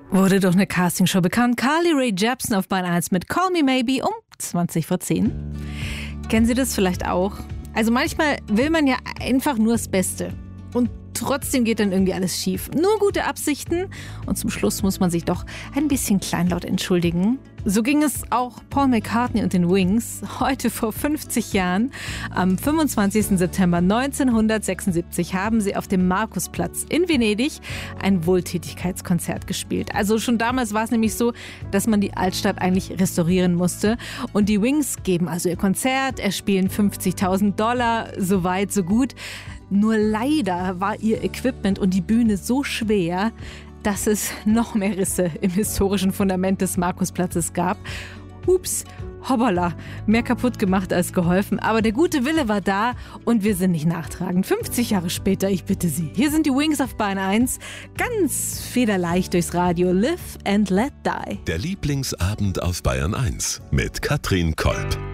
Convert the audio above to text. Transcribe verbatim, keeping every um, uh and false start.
Wurde durch eine Castingshow bekannt. Carly Rae Jepsen auf Bahn eins mit Call Me Maybe um zwanzig vor zehn. Kennen Sie das vielleicht auch? Also manchmal will man ja einfach nur das Beste. Und trotzdem geht dann irgendwie alles schief. Nur gute Absichten und zum Schluss muss man sich doch ein bisschen kleinlaut entschuldigen. So ging es auch Paul McCartney und den Wings heute vor fünfzig Jahren. Am fünfundzwanzigsten September neunzehnhundertsechsundsiebzig haben sie auf dem Markusplatz in Venedig ein Wohltätigkeitskonzert gespielt. Also schon damals war es nämlich so, dass man die Altstadt eigentlich restaurieren musste. Und die Wings geben also ihr Konzert, erspielen fünfzigtausend Dollar, so weit, so gut. Nur leider war ihr Equipment und die Bühne so schwer, dass es noch mehr Risse im historischen Fundament des Markusplatzes gab. Ups, hoppala, mehr kaputt gemacht als geholfen. Aber der gute Wille war da und wir sind nicht nachtragend. fünfzig Jahre später, ich bitte Sie. Hier sind die Wings auf Bahn eins. Ganz federleicht durchs Radio. Live and let die. Der Lieblingsabend auf Bayern eins mit Katrin Kolb.